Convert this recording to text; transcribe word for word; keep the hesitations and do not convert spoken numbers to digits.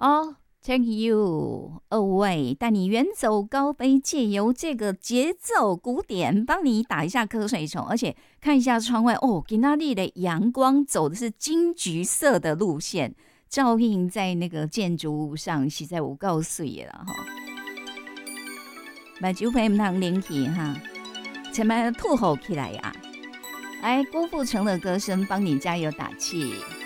哦。Take you away， 带你远走高飞，借由这个节奏鼓点帮你打一下瞌睡虫，而且看一下窗外哦，今天的阳光走的是金橘色的路线，照映在那个建筑物上，实在有够水了哈。目睭皮唔通冷去哈，前面吐吼起来呀、啊！来，郭富城的歌声帮你加油打气。